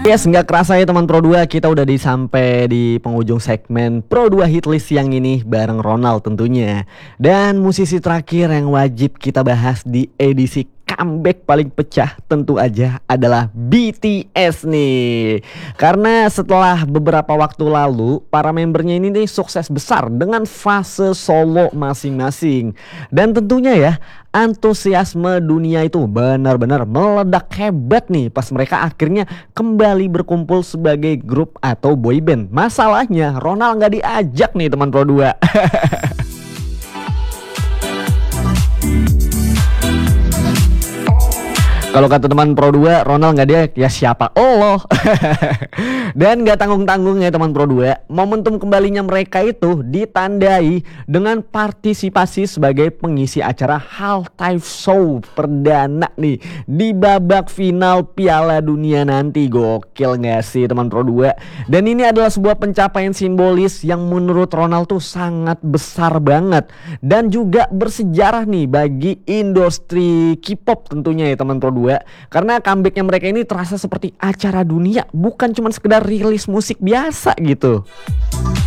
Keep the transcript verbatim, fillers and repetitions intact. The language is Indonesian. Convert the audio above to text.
Yes, nggak kerasa ya teman Pro dua, kita udah di sampai di penghujung segmen Pro dua Hitlist yang ini bareng Ronald tentunya. Dan musisi terakhir yang wajib kita bahas di edisi comeback paling pecah tentu aja adalah B T S nih. Karena setelah beberapa waktu lalu para membernya ini nih sukses besar dengan fase solo masing-masing. Dan tentunya ya antusiasme dunia itu benar-benar meledak hebat nih pas mereka akhirnya kembali berkumpul sebagai grup atau boyband. Masalahnya Ronald nggak diajak nih teman Pro dua. Kalau kata teman Pro dua, Ronald nggak dia, ya siapa Allah. Dan nggak tanggung-tanggung ya teman Pro dua, momentum kembalinya mereka itu ditandai dengan partisipasi sebagai pengisi acara halftime show perdana nih di babak final Piala Dunia nanti. Gokil nggak sih teman Pro dua? Dan ini adalah sebuah pencapaian simbolis yang menurut Ronald tuh sangat besar banget dan juga bersejarah nih bagi industri K-pop tentunya ya teman Pro dua. Karena comebacknya mereka ini terasa seperti acara dunia, bukan cuma sekedar rilis musik biasa gitu.